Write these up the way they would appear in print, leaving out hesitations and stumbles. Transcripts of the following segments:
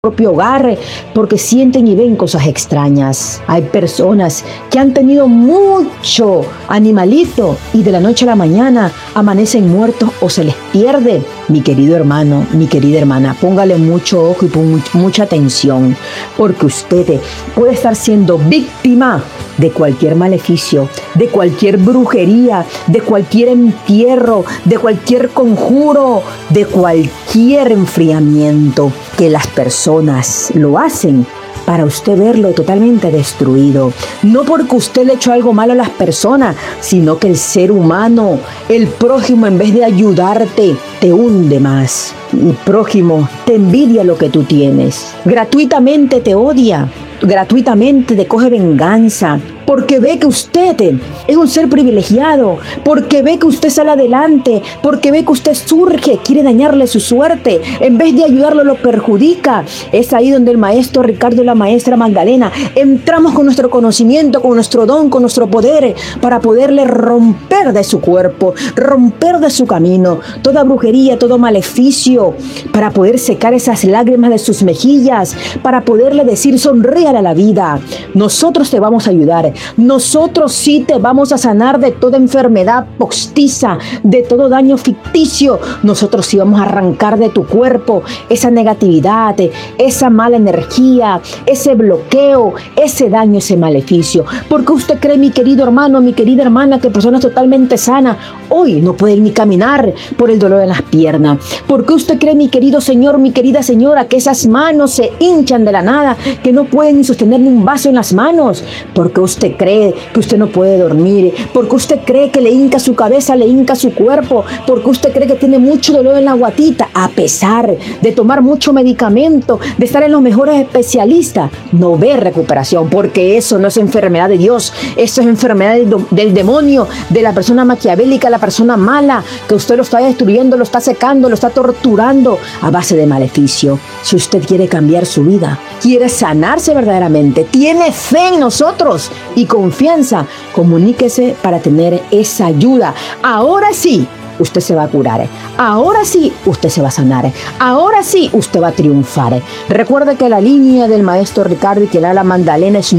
propio hogar porque sienten y ven cosas extrañas. Hay personas que han tenido mucho animalito y de la noche a la mañana amanecen muertos o se les pierde. Mi querido hermano, mi querida hermana, póngale mucho ojo y mucha atención, porque usted puede estar siendo víctima de cualquier maleficio, de cualquier brujería, de cualquier entierro, de cualquier conjuro, de cualquier enfriamiento que las personas lo hacen para usted verlo totalmente destruido. No porque usted le echó algo malo a las personas, sino que el ser humano, el prójimo, en vez de ayudarte, te hunde más. El prójimo te envidia lo que tú tienes. Gratuitamente te odia. Gratuitamente te coge venganza. Porque ve que usted es un ser privilegiado, porque ve que usted sale adelante, porque ve que usted surge, quiere dañarle su suerte, en vez de ayudarlo lo perjudica. Es ahí donde el maestro Ricardo y la maestra Magdalena entramos con nuestro conocimiento, con nuestro don, con nuestro poder, para poderle romper de su cuerpo, romper de su camino, toda brujería, todo maleficio, para poder secar esas lágrimas de sus mejillas, para poderle decir: sonríale a la vida, nosotros te vamos a ayudar. Nosotros sí te vamos a sanar de toda enfermedad postiza, de todo daño ficticio. Nosotros sí vamos a arrancar de tu cuerpo esa negatividad, esa mala energía, ese bloqueo, ese daño, ese maleficio. Porque usted cree, mi querido hermano, mi querida hermana, que personas totalmente sanas hoy no pueden ni caminar por el dolor en las piernas? Porque usted cree, mi querido señor, mi querida señora, que esas manos se hinchan de la nada, que no pueden ni sostener ni un vaso en las manos? Porque usted cree que usted no puede dormir, porque usted cree que le hinca su cabeza, le hinca su cuerpo, porque usted cree que tiene mucho dolor en la guatita, a pesar de tomar mucho medicamento, de estar en los mejores especialistas, no ve recuperación, porque eso no es enfermedad de Dios, eso es enfermedad del demonio, de la persona maquiavélica, la persona mala, que usted lo está destruyendo, lo está secando, lo está torturando a base de maleficio. Si usted quiere cambiar su vida, quiere sanarse verdaderamente, tiene fe en nosotros y confianza, comuníquese para tener esa ayuda. Ahora sí, usted se va a curar. Ahora sí, usted se va a sanar. Ahora sí, usted va a triunfar. Recuerde que la línea del maestro Ricardo y que la Magdalena es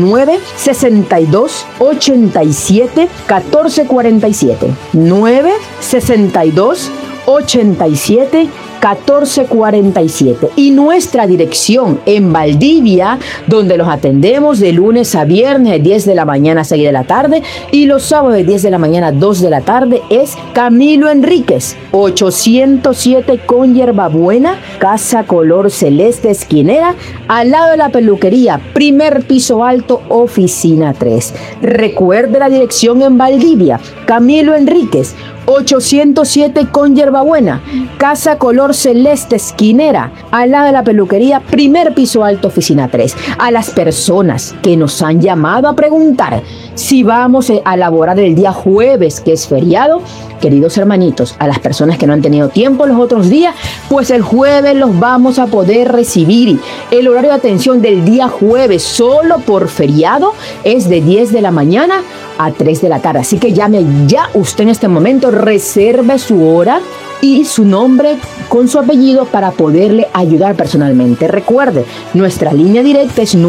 962-87-1447. 962-87-1447 y nuestra dirección en Valdivia, donde los atendemos de lunes a viernes de 10 de la mañana a 6 de la tarde y los sábados de 10 de la mañana a 2 de la tarde, es Camilo Enríquez, 807 con Hierbabuena, casa color celeste esquinera, al lado de la peluquería, primer piso alto, oficina 3. Recuerde la dirección en Valdivia, Camilo Enríquez, 807 con Hierbabuena, casa color celeste esquinera, al lado de la peluquería, primer piso alto, oficina 3. A las personas que nos han llamado a preguntar si vamos a laborar el día jueves, que es feriado, queridos hermanitos, a las personas que no han tenido tiempo los otros días, pues el jueves los vamos a poder recibir. El horario de atención del día jueves, solo por feriado, es de 10 de la mañana a 3 de la tarde. Así que llame ya usted en este momento, reserve su hora y su nombre con su apellido para poderle ayudar personalmente. Recuerde, nuestra línea directa es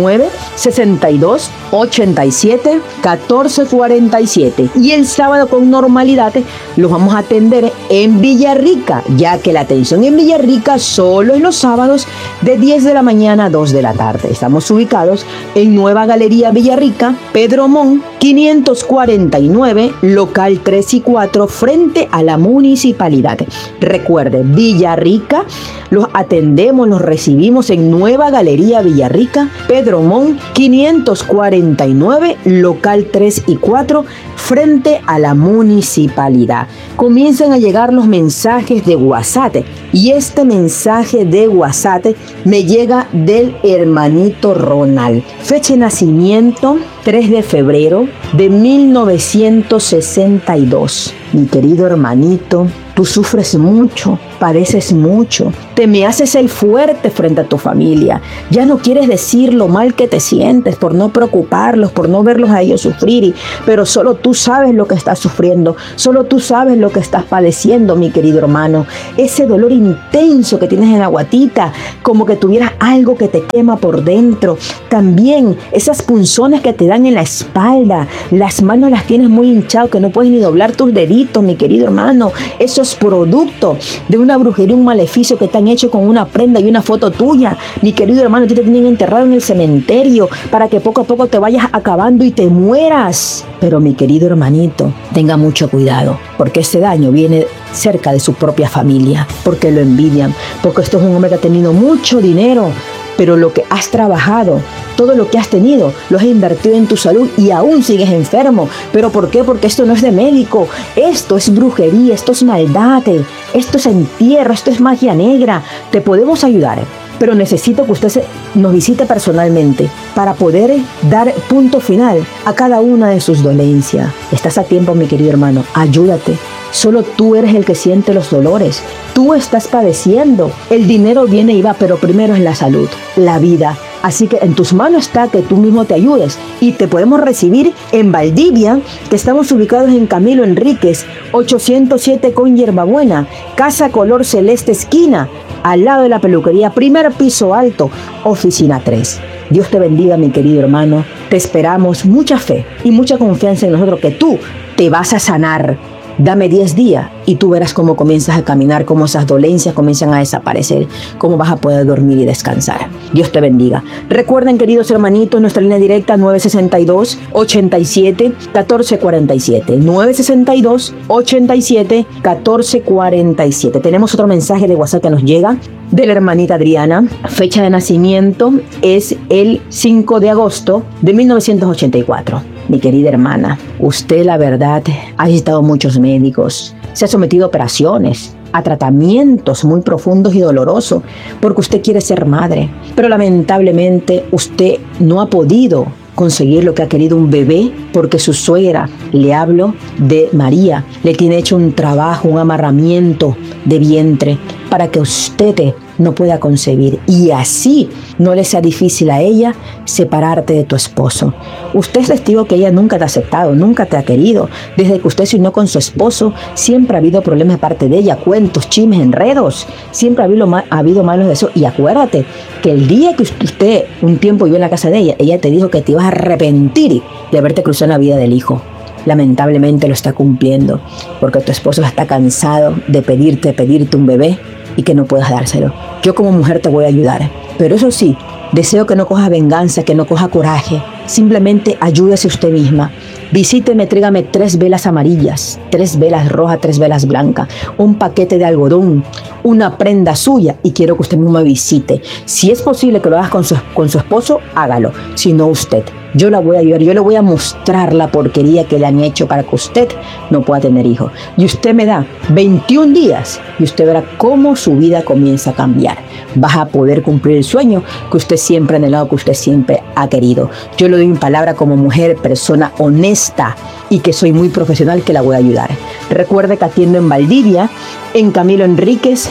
962-87-1447 y el sábado con normalidad los vamos a atender en Villarrica, ya que la atención en Villarrica solo en los sábados de 10 de la mañana a 2 de la tarde. Estamos ubicados en Nueva Galería Villarrica, Pedro Mon 549, local 3 y 4, frente a la municipalidad. Recuerde, Villarrica, los atendemos, los recibimos en Nueva Galería Villarrica, Pedro Mon 549, local 3 y 4, frente a la municipalidad. Comienzan a llegar los mensajes de WhatsApp y este mensaje de WhatsApp me llega del hermanito Ronald. Fecha de nacimiento 3 de febrero de 1962. Mi querido hermanito, Tú sufres mucho, padeces mucho, te me haces el fuerte frente a tu familia. Ya no quieres decir lo mal que te sientes por no preocuparlos, por no verlos a ellos sufrir, pero solo tú sabes lo que estás sufriendo, solo tú sabes lo que estás padeciendo, mi querido hermano. Ese dolor intenso que tienes en la guatita, como que tuvieras algo que te quema por dentro. También esas punzones que te dan en la espalda, las manos las tienes muy hinchadas, que no puedes ni doblar tus deditos, mi querido hermano. Eso es producto de una brujería, un maleficio que te han hecho con una prenda y una foto tuya. Mi querido hermano, te tienen enterrado en el cementerio para que poco a poco te vayas acabando y te mueras. Pero mi querido hermanito, tenga mucho cuidado, porque ese daño viene cerca de su propia familia, porque lo envidian, porque esto es un hombre que ha tenido mucho dinero, pero lo que has trabajado, todo lo que has tenido, lo has invertido en tu salud y aún sigues enfermo. ¿Pero por qué? Porque esto no es de médico, esto es brujería, esto es maldad, esto es entierro, esto es magia negra. Te podemos ayudar, pero necesito que usted nos visite personalmente para poder dar punto final a cada una de sus dolencias. Estás a tiempo, mi querido hermano, ayúdate. Solo tú eres el que siente los dolores. Tú estás padeciendo. El dinero viene y va, pero primero es la salud, la vida. Así que en tus manos está que tú mismo te ayudes. Y te podemos recibir en Valdivia, que estamos ubicados en Camilo Enríquez, 807 con Hierbabuena, casa color celeste esquina, al lado de la peluquería, primer piso alto, oficina 3. Dios te bendiga, mi querido hermano. Te esperamos mucha fe y mucha confianza en nosotros, que tú te vas a sanar. Dame 10 días y tú verás cómo comienzas a caminar, cómo esas dolencias comienzan a desaparecer, cómo vas a poder dormir y descansar. Dios te bendiga. Recuerden, queridos hermanitos, nuestra línea directa 962-87-1447. 962-87-1447. Tenemos otro mensaje de WhatsApp que nos llega de la hermanita Adriana. Fecha de nacimiento es el 5 de agosto de 1984. Mi querida hermana, usted la verdad ha visitado muchos médicos, se ha sometido a operaciones, a tratamientos muy profundos y dolorosos, porque usted quiere ser madre, pero lamentablemente usted no ha podido conseguir lo que ha querido, un bebé, porque su suegra, le hablo de María, le tiene hecho un trabajo, un amarramiento de vientre para que usted no pueda concebir y así no le sea difícil a ella separarte de tu esposo. Usted es testigo que ella nunca te ha aceptado, nunca te ha querido. Desde que usted se unió con su esposo, siempre ha habido problemas de parte de ella, cuentos, chismes, enredos. Siempre ha habido malos deseos. Y acuérdate que el día que usted un tiempo vivió en la casa de ella, ella te dijo que te ibas a arrepentir de haberte cruzado en la vida del hijo. Lamentablemente lo está cumpliendo, porque tu esposo está cansado de pedirte un bebé y que no puedas dárselo. Yo como mujer te voy a ayudar, pero eso sí, deseo que no coja venganza, que no coja coraje. Simplemente ayúdese usted misma. Visíteme, tráigame 3 velas amarillas, 3 velas rojas, 3 velas blancas, un paquete de algodón, una prenda suya, y quiero que usted mismo me visite. Si es posible que lo hagas con su esposo, hágalo. Si no, usted. Yo la voy a ayudar, yo le voy a mostrar la porquería que le han hecho para que usted no pueda tener hijos. Y usted me da 21 días y usted verá cómo su vida comienza a cambiar. Vas a poder cumplir el sueño que usted siempre ha anhelado, que usted siempre ha querido. Yo le doy mi palabra como mujer, persona honesta y que soy muy profesional, que la voy a ayudar. Recuerde que atiendo en Valdivia, en Camilo Enríquez,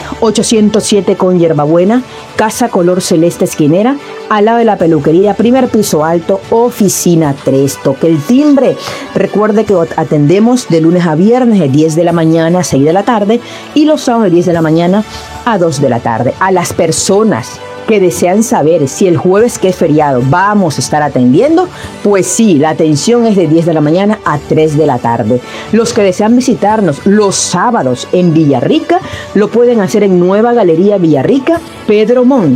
807 con Hierbabuena, casa color celeste esquinera, al lado de la peluquería, primer piso alto, oficina 3. Toque el timbre. Recuerde que atendemos de lunes a viernes de 10 de la mañana a 6 de la tarde y los sábados de 10 de la mañana a 2 de la tarde. A las personas que desean saber si el jueves, que es feriado, vamos a estar atendiendo, pues sí, la atención es de 10 de la mañana a 3 de la tarde. Los que desean visitarnos los sábados en Villarrica, lo pueden hacer en Nueva Galería Villarrica, Pedro Mon,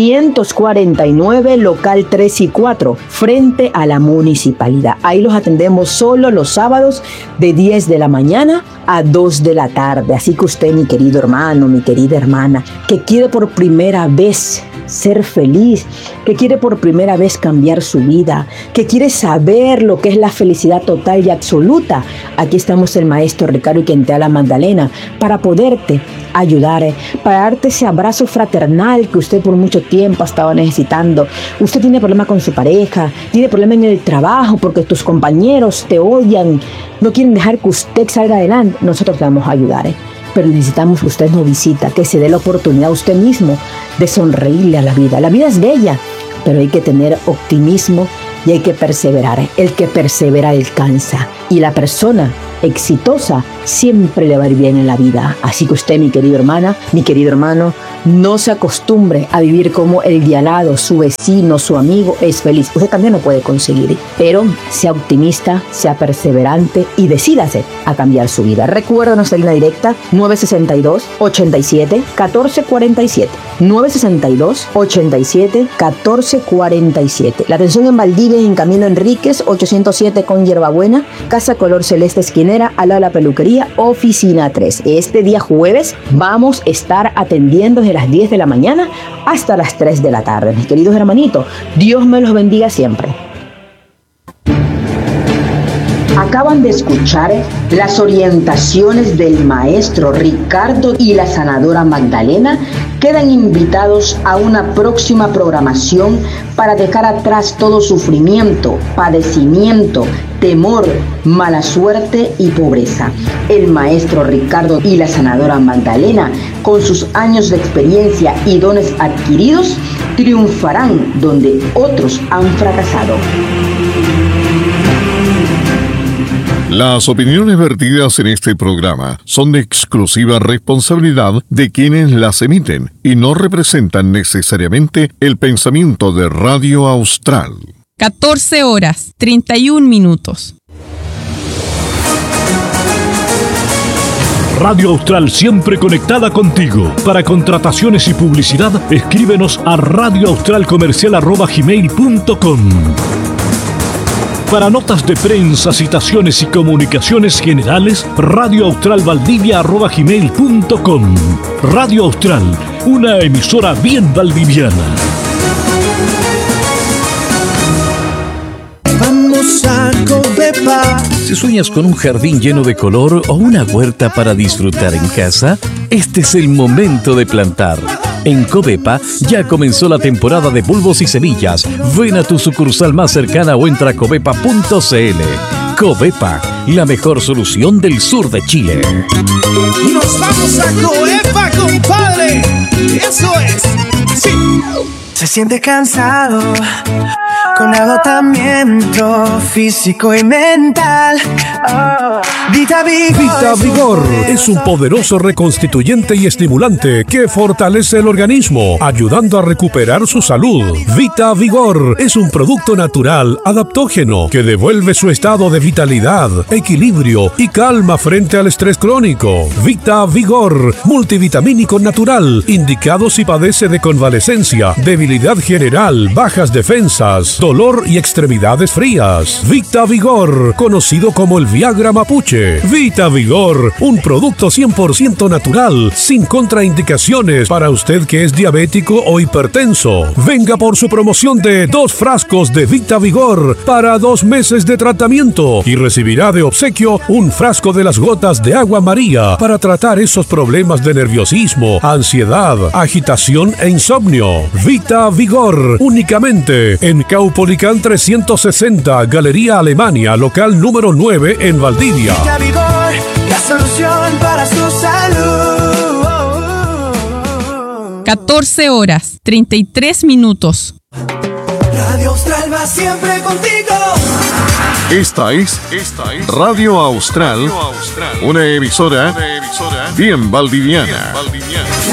549, local 3 y 4, frente a la municipalidad. Ahí los atendemos solo los sábados de 10 de la mañana a 2 de la tarde. Así que usted, mi querido hermano, mi querida hermana, que quiere por primera vez ser feliz, que quiere por primera vez cambiar su vida, que quiere saber lo que es la felicidad total y absoluta, aquí estamos el maestro Ricardo y quien te habla, Magdalena, para poderte ayudar, para darte ese abrazo fraternal que usted por mucho tiempo ha estado necesitando. Usted tiene problemas con su pareja, tiene problemas en el trabajo porque tus compañeros te odian, no quieren dejar que usted salga adelante. Nosotros le vamos a ayudar. pero necesitamos que usted nos visita, que se dé la oportunidad a usted mismo de sonreírle a la vida. La vida es bella, pero hay que tener optimismo y hay que perseverar. El que persevera alcanza, y la persona exitosa siempre le va a ir bien en la vida. Así que usted, mi querida hermana, mi querido hermano, no se acostumbre a vivir como el de al lado, su vecino, su amigo es feliz. Usted también lo puede conseguir, pero sea optimista, sea perseverante y decídase a cambiar su vida. Recuerda nuestra línea directa 962-87-1447. 962-87-1447. La atención en Valdivia y en Camino Enríquez 807 con Hierbabuena, Casa Color Celeste esquinera, al lado de la peluquería, oficina 3. Este día jueves vamos a estar atendiendo desde las 10 de la mañana hasta las 3 de la tarde. Mis queridos hermanitos, Dios me los bendiga siempre. Acaban de escuchar las orientaciones del maestro Ricardo y la sanadora Magdalena. Quedan invitados a una próxima programación para dejar atrás todo sufrimiento, padecimiento, temor, mala suerte y pobreza. El maestro Ricardo y la sanadora Magdalena, con sus años de experiencia y dones adquiridos, triunfarán donde otros han fracasado. Las opiniones vertidas en este programa son de exclusiva responsabilidad de quienes las emiten y no representan necesariamente el pensamiento de Radio Austral. 14 horas, 31 minutos. Radio Austral, siempre conectada contigo. Para contrataciones y publicidad, escríbenos a radioaustralcomercial@gmail.com. Para notas de prensa, citaciones y comunicaciones generales, radioaustralvaldivia@gmail.com. Radio Austral, una emisora bien valdiviana. Vamos a Covepa. Si sueñas con un jardín lleno de color o una huerta para disfrutar en casa, este es el momento de plantar. En Covepa ya comenzó la temporada de bulbos y semillas. Ven a tu sucursal más cercana o entra a covepa.cl. Covepa, la mejor solución del sur de Chile. Nos vamos a Covepa, compadre. Eso es. Sí. Se siente cansado, con agotamiento físico y mental. Vita Vigor es un poderoso reconstituyente y estimulante que fortalece el organismo, ayudando a recuperar su salud. Vita Vigor es un producto natural, adaptógeno, que devuelve su estado de vitalidad, equilibrio y calma frente al estrés crónico. Vita Vigor, multivitamínico natural, indicado si padece de convalecencia, debilidad general, bajas defensas, dolor y extremidades frías. Vita Vigor, conocido como el Viagra mapuche. Vita Vigor, un producto 100% natural, sin contraindicaciones para usted que es diabético o hipertenso. Venga por su promoción de 2 frascos de Vita Vigor para 2 meses de tratamiento y recibirá de obsequio un frasco de las gotas de agua María para tratar esos problemas de nerviosismo, ansiedad, agitación e insomnio. Vita Vigor, únicamente en Caupolicán 360, Galería Alemania, local número 9 en Valdivia. Vita Vigor, la solución para su salud. 14 horas, 33 minutos. Radio Austral va siempre contigo. Esta es Radio Austral, una emisora bien valdiviana.